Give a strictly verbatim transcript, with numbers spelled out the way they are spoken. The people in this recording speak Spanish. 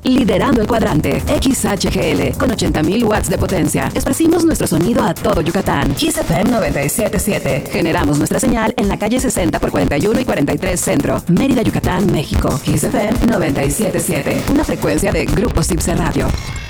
liderando el cuadrante. X H G L, con ochenta mil watts de potencia. Esparcimos nuestro sonido a todo Yucatán. Kiss F M noventa y siete punto siete. Generamos nuestra señal en la calle sesenta por cuarenta y uno y cuarenta y tres Centro, Mérida, Yucatán, México. Kiss F M noventa y siete punto siete. Una frecuencia de Grupo Cipse Radio.